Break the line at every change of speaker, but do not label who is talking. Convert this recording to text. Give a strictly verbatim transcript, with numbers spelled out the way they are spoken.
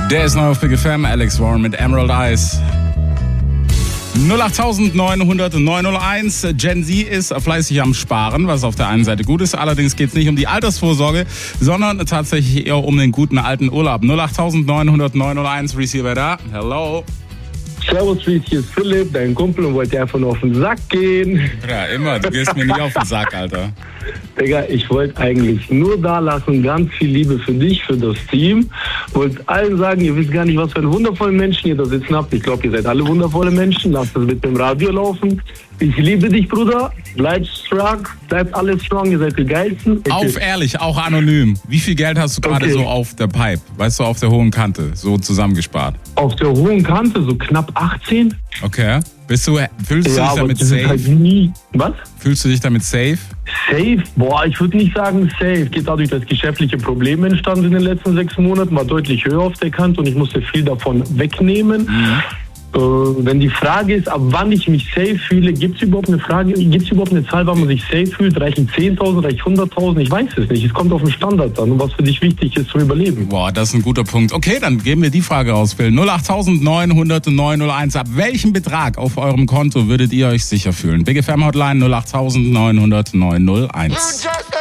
Der ist neu auf Big F M, Alex Warren mit Emerald Eyes. null acht neun null null neun null eins. Gen Z ist fleißig am Sparen, was auf der einen Seite gut ist. Allerdings geht es nicht um die Altersvorsorge, sondern tatsächlich eher um den guten alten Urlaub. null acht neun null null neun null eins, Receiver da. Hello.
Servus, Reese, hier ist Philipp, dein Kumpel, und wollte einfach nur auf den Sack gehen.
Ja, immer. Du gehst mir nicht auf den Sack, Alter.
Digga, ich wollte eigentlich nur da lassen, ganz viel Liebe für dich, für das Team. Wollte allen sagen, ihr wisst gar nicht, was für einen wundervollen Menschen ihr da sitzen habt. Ich glaube, ihr seid alle wundervolle Menschen. Lasst es mit dem Radio laufen. Ich liebe dich, Bruder. Bleib strong. Bleibt alles strong. Ihr seid die Geilsten. Ich
Auf ehrlich, auch anonym. Wie viel Geld hast du gerade
Okay.
so auf der Pipe? Weißt du, auf der hohen Kante, so zusammengespart?
Auf der hohen Kante, so knapp achtzehn.
Okay. Bist du, fühlst du dich
aber
damit
das ist
safe?
halt nie. Was?
Fühlst du dich damit safe?
Safe? Boah, ich würde nicht sagen safe. Geht dadurch, dass geschäftliche Probleme entstanden sind in den letzten sechs Monaten, war deutlich höher auf der Kante und ich musste viel davon wegnehmen.
Mhm.
Äh, wenn die Frage ist, ab wann ich mich safe fühle, gibt es überhaupt eine Frage, gibt es überhaupt eine Zahl, wann man sich safe fühlt? Reichen zehntausend, reicht hunderttausend? Ich weiß es nicht. Es kommt auf den Standard an und was für dich wichtig ist zum Überleben.
Boah, das ist ein guter Punkt. Okay, dann geben wir die Frage raus, Phil. null acht neun null null neun null eins. Ab welchem Betrag auf eurem Konto würdet ihr euch sicher fühlen? Big F M Hotline null acht neun null null neun null eins.